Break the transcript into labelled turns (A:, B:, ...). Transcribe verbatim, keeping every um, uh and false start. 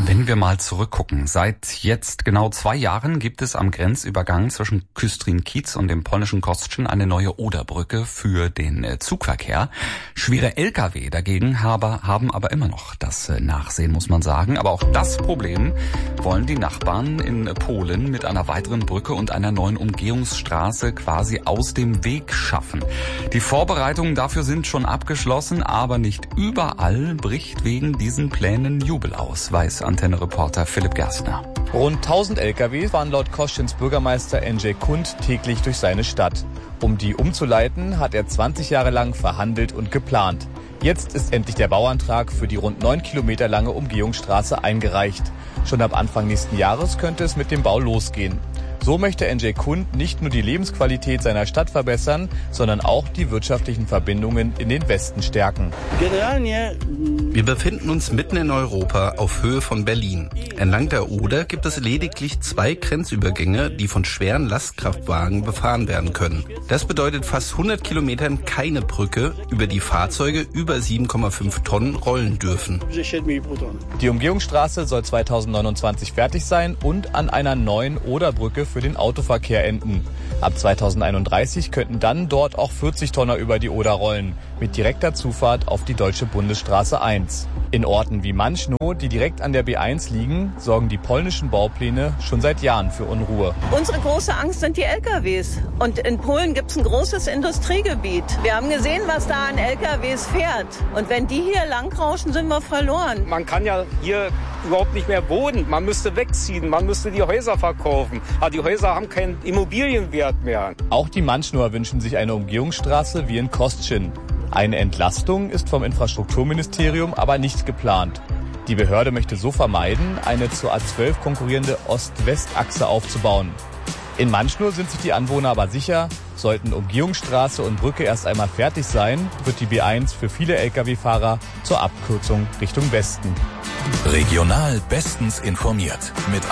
A: Wenn wir mal zurückgucken, seit jetzt genau zwei Jahren gibt es am Grenzübergang zwischen Küstrin-Kiez und dem polnischen Kostrzyn eine neue Oderbrücke für den Zugverkehr. Schwere L K W dagegen haben aber immer noch das Nachsehen, muss man sagen. Aber auch das Problem wollen die Nachbarn in Polen mit einer weiteren Brücke und einer neuen Umgehungsstraße quasi aus dem Weg schaffen. Die Vorbereitungen dafür sind schon abgeschlossen, aber nicht überall bricht wegen diesen Plänen Jubel aus, weiß Antenne-Reporter Philipp Gerstner.
B: Rund tausend L K W fahren laut Kostrzyns Bürgermeister Andrzej Kund täglich durch seine Stadt. Um die umzuleiten, hat er zwanzig Jahre lang verhandelt und geplant. Jetzt ist endlich der Bauantrag für die rund neun Kilometer lange Umgehungsstraße eingereicht. Schon ab Anfang nächsten Jahres könnte es mit dem Bau losgehen. So möchte Andrzej Kund nicht nur die Lebensqualität seiner Stadt verbessern, sondern auch die wirtschaftlichen Verbindungen in den Westen stärken.
C: Wir befinden uns mitten in Europa auf Höhe von Berlin. Entlang der Oder gibt es lediglich zwei Grenzübergänge, die von schweren Lastkraftwagen befahren werden können. Das bedeutet fast hundert Kilometern keine Brücke, über die Fahrzeuge über sieben Komma fünf Tonnen rollen dürfen.
B: Die Umgehungsstraße soll zweitausendneunundzwanzig fertig sein und an einer neuen Oderbrücke für den Autoverkehr enden. Ab zweitausendeinunddreißig könnten dann dort auch vierzig Tonner über die Oder rollen, mit direkter Zufahrt auf die deutsche Bundesstraße eins. In Orten wie Manchnow, die direkt an der B eins liegen, sorgen die polnischen Baupläne schon seit Jahren für Unruhe.
D: Unsere große Angst sind die L K Ws. Und in Polen gibt es ein großes Industriegebiet. Wir haben gesehen, was da an L K Ws fährt. Und wenn die hier langrauschen, sind wir verloren.
E: Man kann ja hier überhaupt nicht mehr wohnen. Man müsste wegziehen, man müsste die Häuser verkaufen. Aber die Häuser haben keinen Immobilienwert mehr.
B: Auch die Manchnower wünschen sich eine Umgehungsstraße wie in Kostrzyn. Eine Entlastung ist vom Infrastrukturministerium aber nicht geplant. Die Behörde möchte so vermeiden, eine zur A zwölf konkurrierende Ost-West-Achse aufzubauen. In Manchnow sind sich die Anwohner aber sicher, sollten Umgehungsstraße und Brücke erst einmal fertig sein, wird die B eins für viele L K W-Fahrer zur Abkürzung Richtung Westen.
F: Regional bestens informiert mit